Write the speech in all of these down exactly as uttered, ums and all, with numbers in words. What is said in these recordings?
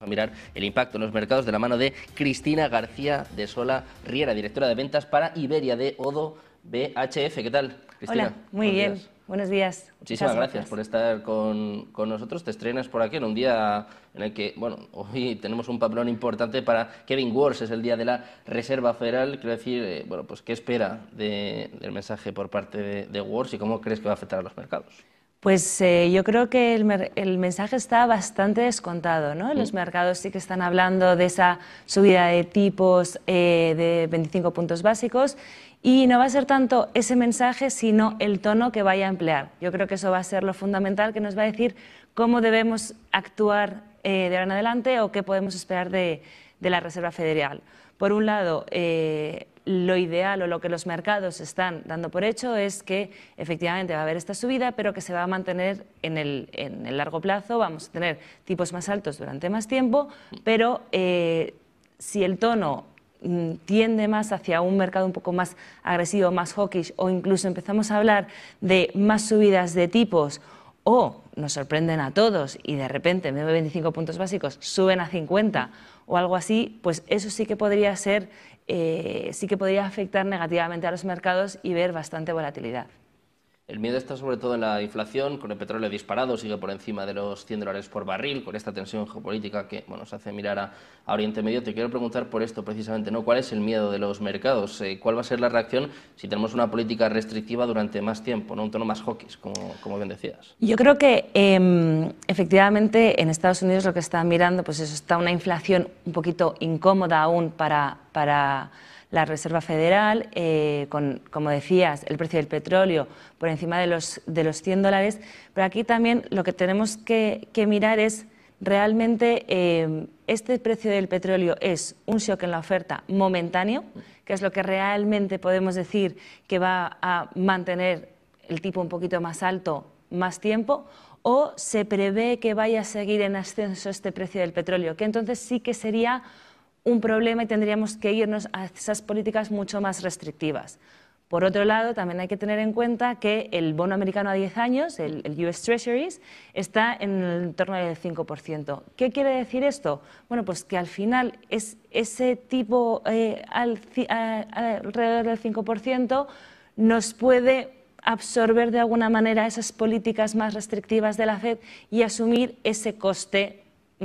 a mirar el impacto en los mercados de la mano de Cristina García de Sola Riera, directora de ventas para Iberia de Odo B H F. ¿Qué tal, Cristina? Hola, muy bien. Días. Buenos días. Muchísimas gracias. gracias por estar con, con nosotros. Te estrenas por aquí en un día en el que, bueno, hoy tenemos un papelón importante para Kevin Warsh, es el día de la Reserva Federal. Quiero decir, eh, bueno, pues ¿qué espera de, del mensaje por parte de, de Warsh y cómo crees que va a afectar a los mercados? Pues eh, yo creo que el, el mensaje está bastante descontado, ¿no? Los ¿Mm? mercados sí que están hablando de esa subida de tipos eh, de veinticinco puntos básicos y no va a ser tanto ese mensaje, sino el tono que vaya a emplear. Yo creo que eso va a ser lo fundamental, que nos va a decir cómo debemos actuar eh, de ahora en adelante o qué podemos esperar de, de la Reserva Federal. Por un lado, eh, lo ideal o lo que los mercados están dando por hecho es que efectivamente va a haber esta subida, pero que se va a mantener en el, en el largo plazo. Vamos a tener tipos más altos durante más tiempo, pero eh, si el tono mm, tiende más hacia un mercado un poco más agresivo, más hawkish, o incluso empezamos a hablar de más subidas de tipos, o nos sorprenden a todos y de repente en vez de veinticinco puntos básicos suben a cincuenta o algo así, pues eso sí que podría ser, eh, sí que podría afectar negativamente a los mercados y ver bastante volatilidad. El miedo está sobre todo en la inflación, con el petróleo disparado, sigue por encima de los cien dólares por barril, con esta tensión geopolítica que bueno, nos hace mirar a, a Oriente Medio. Te quiero preguntar por esto precisamente, ¿no? ¿Cuál es el miedo de los mercados? Eh, ¿Cuál va a ser la reacción si tenemos una política restrictiva durante más tiempo, ¿no? Un tono más hawkish, como, como bien decías? Yo creo que eh, efectivamente en Estados Unidos lo que están mirando, pues eso, está una inflación un poquito incómoda aún para, para la Reserva Federal, eh, con, como decías, el precio del petróleo por encima de los, de los cien dólares, pero aquí también lo que tenemos que, que mirar es realmente eh, este precio del petróleo es un shock en la oferta momentáneo, que es lo que realmente podemos decir que va a mantener el tipo un poquito más alto más tiempo, o se prevé que vaya a seguir en ascenso este precio del petróleo, que entonces sí que sería un problema y tendríamos que irnos a esas políticas mucho más restrictivas. Por otro lado, también hay que tener en cuenta que el bono americano a diez años, el, el U S Treasuries, está en el torno del cinco por ciento. ¿Qué quiere decir esto? Bueno, pues que al final es, ese tipo eh, al, a, alrededor del cinco por ciento nos puede absorber de alguna manera esas políticas más restrictivas de la Fed y asumir ese coste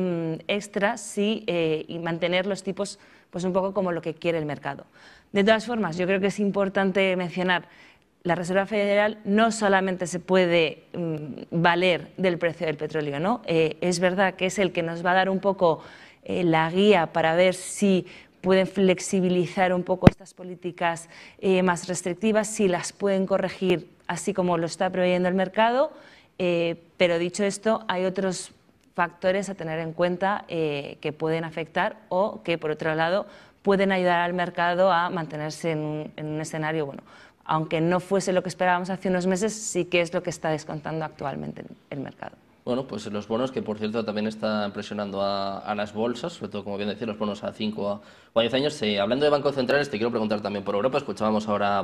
extra sí, eh, y mantener los tipos pues un poco como lo que quiere el mercado. De todas formas, yo creo que es importante mencionar, la Reserva Federal no solamente se puede mm, valer del precio del petróleo, ¿no? Eh, es verdad que es el que nos va a dar un poco eh, la guía para ver si pueden flexibilizar un poco estas políticas eh, más restrictivas, si las pueden corregir así como lo está previendo el mercado, eh, pero dicho esto, hay otros factores a tener en cuenta eh, que pueden afectar o que, por otro lado, pueden ayudar al mercado a mantenerse en un, en un escenario, bueno, aunque no fuese lo que esperábamos hace unos meses, sí que es lo que está descontando actualmente el mercado. Bueno, pues los bonos, que por cierto también están presionando a, a las bolsas, sobre todo, como bien decía, los bonos a cinco o a diez años. Eh, hablando de bancos centrales, te quiero preguntar también por Europa. Escuchábamos ahora